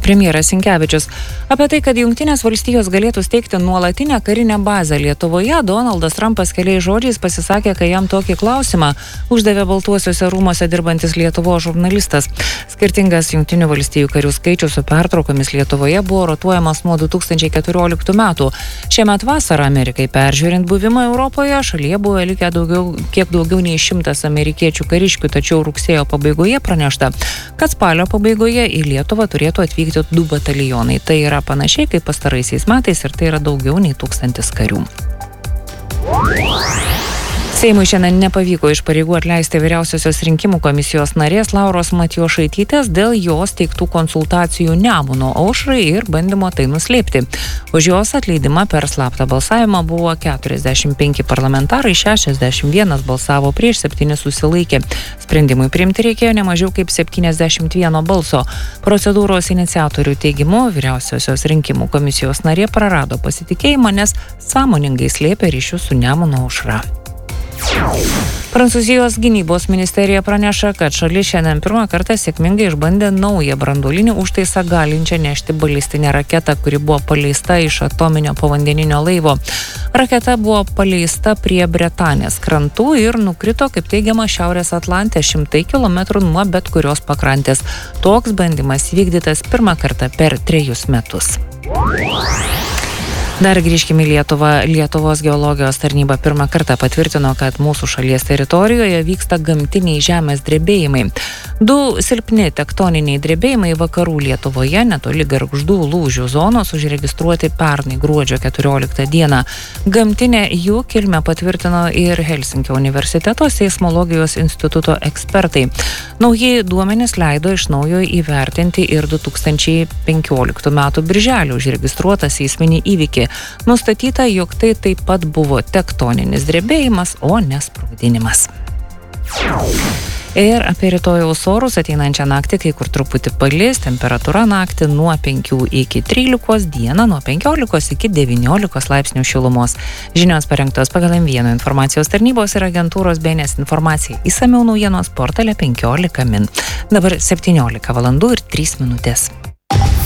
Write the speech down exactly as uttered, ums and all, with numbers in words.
premjeras Sinkevičius. Apie tai, kad Jungtinės valstijos galėtų steigti nuolatinę karinę bazę Lietuvoje, Donaldas Trumpas keliais žodžiais pasisakė, kai jam tokį klausimą uždavė Baltuosiuose rūmuose dirbantis Lietuvos žurnalistas. Skirtingas Jungtinių valstijų karių skaičius su pertraukomis Lietuvoje buvo rotuojamas nuo du tūkstančiai keturioliktų metų. Šiemet vasarą Amerikai peržiūrint buvimą Europoje, šalyje buvo likę daugiau, kiek daugiau nei šimtas amerikiečių kariškių, tačiau rugsėjo pabaigoje pranešta, kad spalio pabaigoje į Lietuvą turėtų atvykti du batalionai. Tai yra panašiai kaip pastaraisiais metais ir tai yra daugiau nei tūkstantis karių. Seimui šiandien nepavyko iš pareigų atleisti vyriausiosios rinkimų komisijos narės Lauros Matjošaitytės dėl jos teiktų konsultacijų Nemuno aušrai ir bandymo tai nuslėpti. Už jos atleidimą per slaptą balsavimą buvo keturiasdešimt penki parlamentarai, šešiasdešimt vienas balsavo prieš, septyni susilaikė. Sprendimui priimti reikėjo ne mažiau kaip septyniasdešimt vieno balso. Procedūros iniciatorių teigimu, vyriausiosios rinkimų komisijos narė prarado pasitikėjimą, nes sąmoningai slėpė ryšius su Nemuno aušra. Prancūzijos gynybos ministerija praneša, kad šalis šiandien pirmą kartą sėkmingai išbandė naują branduolinį užtaisą galinčią nešti balistinę raketą, kuri buvo paleista iš atominio povandeninio laivo. Raketa buvo paleista prie Bretanės krantų ir nukrito, kaip teigiama, Šiaurės Atlante šimtai kilometrų nuo bet kurios pakrantės. Toks bandymas vykdytas pirmą kartą per trejus metus. Dar grįžkime į Lietuvą. Lietuvos geologijos tarnyba pirmą kartą patvirtino, kad mūsų šalies teritorijoje vyksta gamtiniai žemės drebėjimai. Du silpni tektoniniai drebėjimai vakarų Lietuvoje netoli Gargždų lūžių zonos užregistruoti pernai gruodžio keturioliktą dieną. Gamtinę jų kilmę patvirtino ir Helsinkio universiteto seismologijos instituto ekspertai. Nauji duomenys leido iš naujo įvertinti ir du tūkstančiai penkioliktų metų birželį užregistruotą seisminį įvykį. Nustatyta, jog tai taip pat buvo tektoninis drebėjimas, o ne sprogdinimas. Ir apie rytojaus orus ateinančią naktį, kai kur truputį palis, temperatūra naktį nuo penkių iki trylikos, dieną nuo penkiolikos iki devyniolikos laipsnių šilumos. Žinios parengtos pagal M vienas informacijos tarnybos ir agentūros B N S informacija. Išsamiau naujienos portale penkiolika min. Dabar septyniolika valandų ir trys minutės.